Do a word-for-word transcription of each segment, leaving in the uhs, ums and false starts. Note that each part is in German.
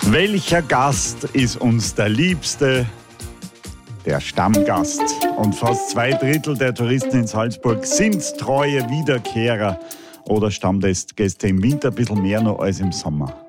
Welcher Gast ist uns der Liebste? Der Stammgast. Und fast zwei Drittel der Touristen in Salzburg sind treue Wiederkehrer oder Stammgäste im Winter, ein bisschen mehr noch als im Sommer.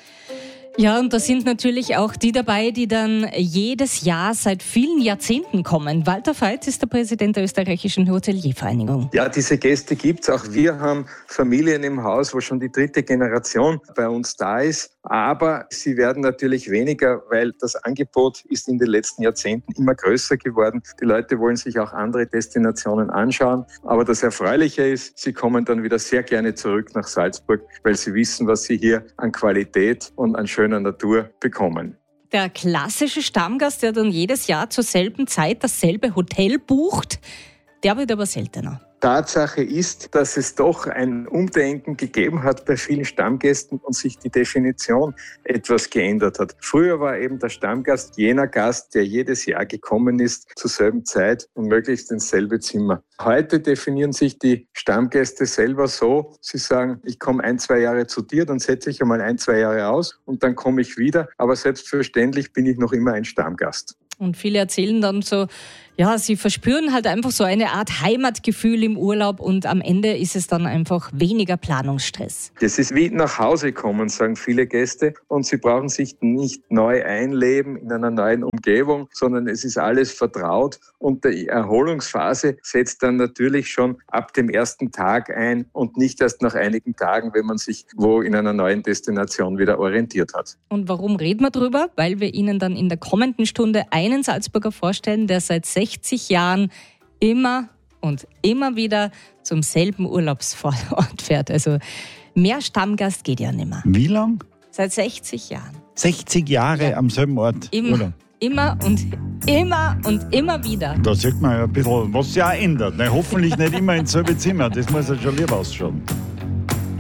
Ja, und da sind natürlich auch die dabei, die dann jedes Jahr seit vielen Jahrzehnten kommen. Walter Veit ist der Präsident der österreichischen Hoteliervereinigung. Ja, diese Gäste gibt's. Auch wir haben Familien im Haus, wo schon die dritte Generation bei uns da ist. Aber sie werden natürlich weniger, weil das Angebot ist in den letzten Jahrzehnten immer größer geworden. Die Leute wollen sich auch andere Destinationen anschauen. Aber das Erfreuliche ist, sie kommen dann wieder sehr gerne zurück nach Salzburg, weil sie wissen, was sie hier an Qualität und an schöner Natur bekommen. Der klassische Stammgast, der dann jedes Jahr zur selben Zeit dasselbe Hotel bucht, der wird aber seltener. Tatsache ist, dass es doch ein Umdenken gegeben hat bei vielen Stammgästen und sich die Definition etwas geändert hat. Früher war eben der Stammgast jener Gast, der jedes Jahr gekommen ist, zur selben Zeit und möglichst ins selbe Zimmer. Heute definieren sich die Stammgäste selber so, sie sagen, ich komme ein, zwei Jahre zu dir, dann setze ich einmal ein, zwei Jahre aus und dann komme ich wieder. Aber selbstverständlich bin ich noch immer ein Stammgast. Und viele erzählen dann so, ja, sie verspüren halt einfach so eine Art Heimatgefühl im Urlaub und am Ende ist es dann einfach weniger Planungsstress. Das ist wie nach Hause kommen, sagen viele Gäste, und sie brauchen sich nicht neu einleben in einer neuen Umgebung, sondern es ist alles vertraut und die Erholungsphase setzt dann natürlich schon ab dem ersten Tag ein und nicht erst nach einigen Tagen, wenn man sich wo in einer neuen Destination wieder orientiert hat. Und warum reden wir drüber? Weil wir Ihnen dann in der kommenden Stunde einen Salzburger vorstellen, der seit sechzig Jahren immer und immer wieder zum selben Urlaubsort fährt. Also mehr Stammgast geht ja nicht mehr. Wie lang? Seit sechzig Jahren. sechzig Jahre ja. Am selben Ort? Immer, oder? immer und immer und immer wieder. Da sieht man ja ein bisschen, was sich auch ändert. Ne? Hoffentlich nicht immer ins selbe Zimmer, das muss ja schon lieber ausschauen.